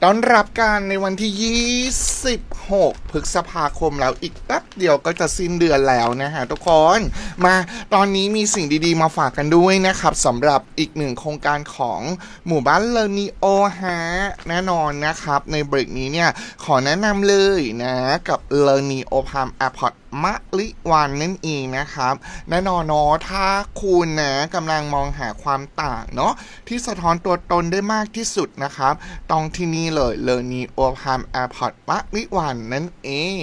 ต้อนรับกันในวันที่26พฤษภาคมแล้วอีกแป๊บเดียวก็จะสิ้นเดือนแล้วนะฮะทุกคนมาตอนนี้มีสิ่งดีๆมาฝากกันด้วยนะครับสำหรับอีกหนึ่งโครงการของหมู่บ้านเลอนีโอฮะแน่นอนนะครับในเบรกนี้เนี่ยขอแนะนำเลยนะกับเลอนีโอพามแอร์พอร์ตมะลิวันนั่นเองนะครับแน่นอนเนาะถ้าคุณนะกำลังมองหาความต่างเนาะที่สะท้อนตัวตนได้มากที่สุดนะครับต้องที่นี่เลยเลอนีโอพามแอร์พอร์ตมะลิวันนั่นเอง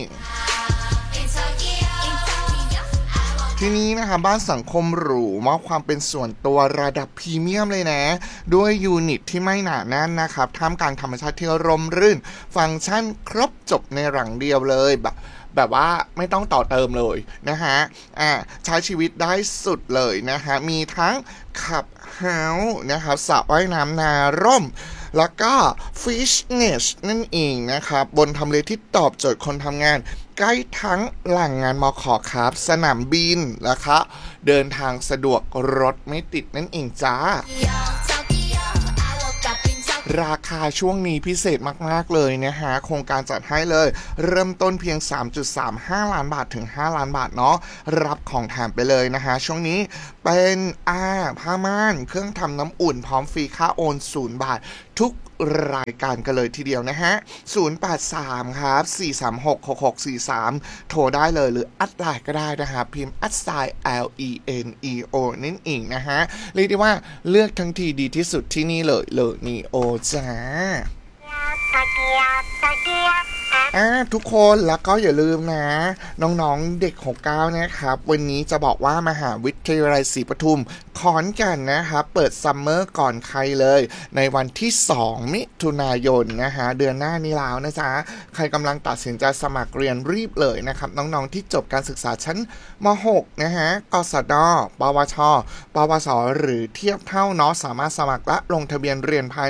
ที่นี้นะคะบ้านสังคมหรูมอบความเป็นส่วนตัวระดับพรีเมียมเลยนะด้วยยูนิตที่ไม่หนาแน่นนะครับท่ามกลางธรรมชาติที่ร่มรื่นฟังก์ชันครบจบในหลังเดียวเลยแบบว่าไม่ต้องต่อเติมเลยนะฮะใช้ชีวิตได้สุดเลยนะฮะมีทั้งขับเฮาส์นะครับสระว่ายน้ำนาร่มแล้วก็ฟิชเนสนั่นเองนะครับบนทำเลที่ตอบโจทย์คนทำงานใกล้ทั้งแหล่งงานมขครับสนามบินนะคะเดินทางสะดวกรถไม่ติดนั่นเองจ้าราคาช่วงนี้พิเศษมากๆเลยนะฮะโครงการจัดให้เลยเริ่มต้นเพียง 3.35 ล้านบาทถึง5ล้านบาทเนาะรับของแถมไปเลยนะฮะช่วงนี้เป็นผ้าม่านเครื่องทำน้ำอุ่นพร้อมฟรีค่าโอน0 บาททุกรายการกันเลยทีเดียวนะฮะ083ครับ4366643โทรได้เลยหรืออัดไลน์ก็ได้นะฮะพิมพ์อัดไซน์ LENEO นั่นเองนะฮะเรียกได้ว่าเลือกทั้งทีดีที่สุดที่นี่เลยนีโอจ้าทุกคนแล้วก็อย่าลืมนะน้องๆเด็ก69นะครับวันนี้จะบอกว่ามหาวิทยาลัยศรีปทุมขอนแก่นนะครับเปิดซัมเมอร์ก่อนใครเลยในวันที่2 มิถุนายนนะฮะเดือนหน้านี้แล้วนะจ๊ะใครกำลังตัดสินใจสมัครเรียนรีบเลยนะครับน้องๆที่จบการศึกษาชั้นม.6 นะฮะกศน.ปวช.ปวส.หรือเทียบเท่าเนาะสามารถสมัครและลงทะเบียนเรียนภาย